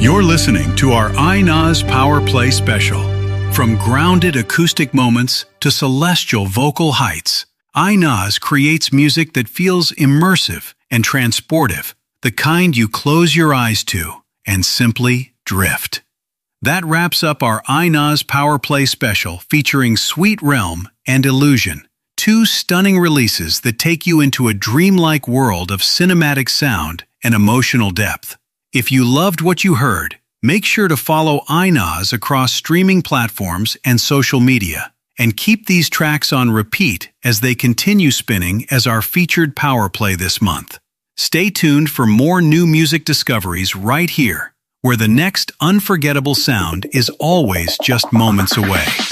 You're listening to our iNaz Power Play special. From grounded acoustic moments to celestial vocal heights, iNaz creates music that feels immersive and transportive, the kind you close your eyes to and simply drift. That wraps up our iNaz Power Play special featuring Sweet Realm and Illusion, two stunning releases that take you into a dreamlike world of cinematic sound and emotional depth. If you loved what you heard, make sure to follow iNaz across streaming platforms and social media, and keep these tracks on repeat as they continue spinning as our featured Power Play this month. Stay tuned for more new music discoveries right here, where the next unforgettable sound is always just moments away.